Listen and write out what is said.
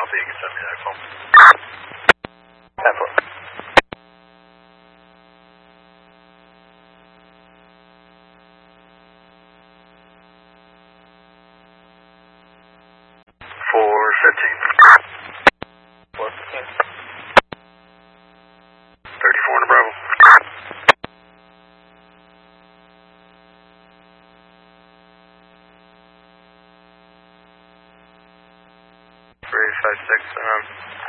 Alpha, you can send me that phone. 10-4. For 15. 415. 34 in the Bravo. Three, 5, 6,